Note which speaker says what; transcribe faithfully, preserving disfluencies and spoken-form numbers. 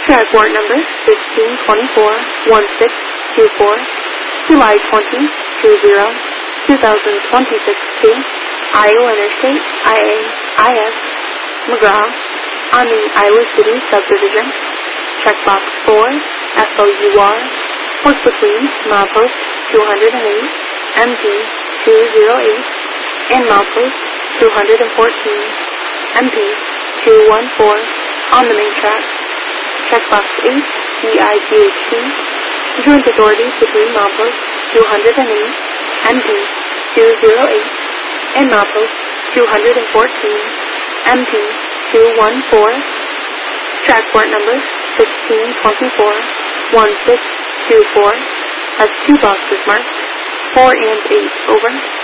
Speaker 1: Transport number fifteen twenty-four one six two four, July twentieth, two twenty-six to Iowa Interstate I A I S McGraw on the Iowa City subdivision. Checkbox four, F O U R, work between milepost two oh eight, M P two oh eight, and milepost two fourteen, M P two fourteen, on the main track. Checkbox eight, D I G H T, joint authority between milepost two oh eight, M P two oh eight, and milepost two fourteen, M P two fourteen, transport number sixteen twenty-four one six two four, has two boxes marked four and eight, over.